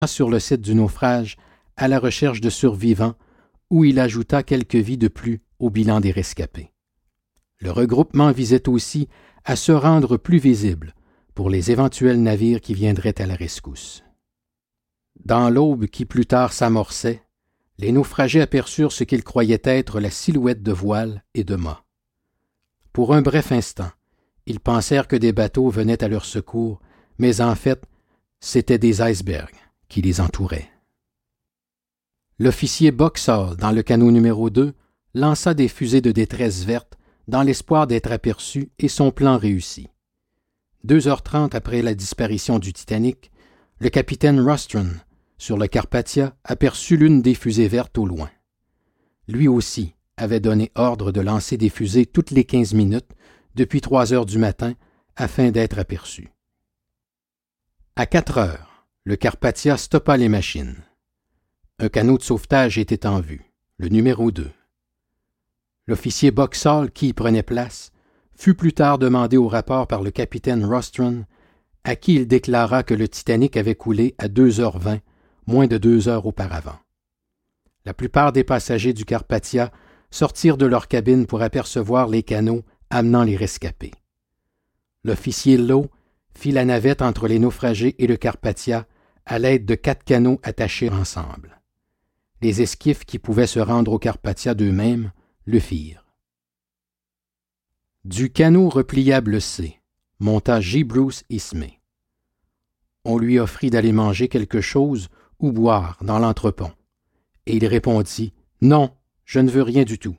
sur le site du naufrage à la recherche de survivants où il ajouta quelques vies de plus au bilan des rescapés. Le regroupement visait aussi à se rendre plus visible pour les éventuels navires qui viendraient à la rescousse. Dans l'aube qui plus tard s'amorçait, les naufragés aperçurent ce qu'ils croyaient être la silhouette de voiles et de mâts. Pour un bref instant, ils pensèrent que des bateaux venaient à leur secours, mais en fait, c'étaient des icebergs qui les entouraient. L'officier Boxall, dans le canot numéro 2, lança des fusées de détresse verte dans l'espoir d'être aperçu et son plan réussit. 2h30 après la disparition du Titanic, le capitaine Rostron, sur le Carpathia, aperçut l'une des fusées vertes au loin. Lui aussi avait donné ordre de lancer des fusées toutes les 15 minutes depuis 3 heures du matin afin d'être aperçu. À 4 heures, le Carpathia stoppa les machines. Un canot de sauvetage était en vue, le numéro 2. L'officier Boxall, qui y prenait place, fut plus tard demandé au rapport par le capitaine Rostron, à qui il déclara que le Titanic avait coulé à 2h20, moins de 2 heures auparavant. La plupart des passagers du Carpathia sortirent de leur cabine pour apercevoir les canots amenant les rescapés. L'officier Lowe fit la navette entre les naufragés et le Carpathia à l'aide de 4 canots attachés ensemble. Les esquifs qui pouvaient se rendre au Carpathia d'eux-mêmes le firent. Du canot repliable C monta J. Bruce Ismay. On lui offrit d'aller manger quelque chose ou boire dans l'entrepont, et il répondit « Non, je ne veux rien du tout.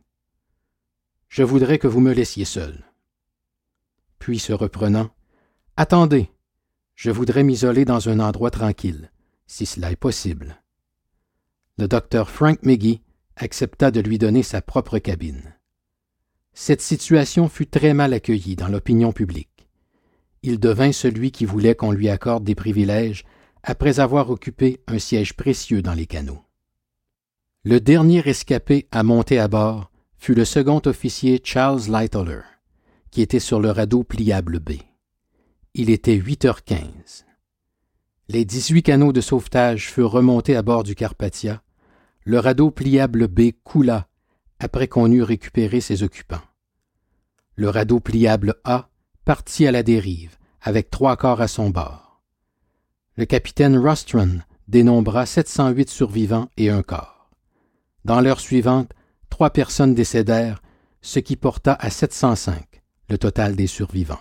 Je voudrais que vous me laissiez seul. » Puis se reprenant « Attendez, je voudrais m'isoler dans un endroit tranquille, si cela est possible. » Le docteur Frank McGee accepta de lui donner sa propre cabine. Cette situation fut très mal accueillie dans l'opinion publique. Il devint celui qui voulait qu'on lui accorde des privilèges après avoir occupé un siège précieux dans les canots. Le dernier rescapé à monter à bord fut le second officier Charles Lightoller, qui était sur le radeau pliable B. Il était 8h15. Les 18 canots de sauvetage furent remontés à bord du Carpathia. Le radeau pliable B coula après qu'on eut récupéré ses occupants. Le radeau pliable A partit à la dérive, avec 3 corps à son bord. Le capitaine Rostron dénombra 708 survivants et 1 corps. Dans l'heure suivante, 3 personnes décédèrent, ce qui porta à 705 le total des survivants.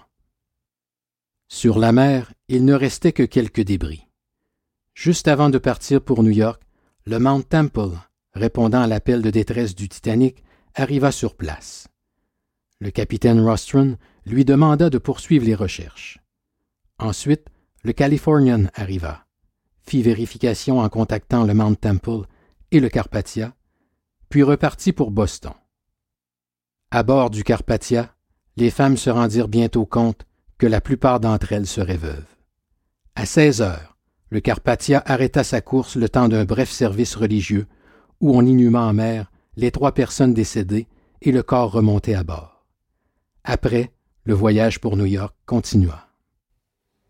Sur la mer, il ne restait que quelques débris. Juste avant de partir pour New York, le Mount Temple, répondant à l'appel de détresse du Titanic, arriva sur place. Le capitaine Rostron lui demanda de poursuivre les recherches. Ensuite, le Californian arriva, fit vérification en contactant le Mount Temple et le Carpathia, puis repartit pour Boston. À bord du Carpathia, les femmes se rendirent bientôt compte que la plupart d'entre elles seraient veuves. À 16 heures, le Carpathia arrêta sa course le temps d'un bref service religieux où on inhuma en mer les 3 personnes décédées et le corps remonté à bord. Après, le voyage pour New York continua.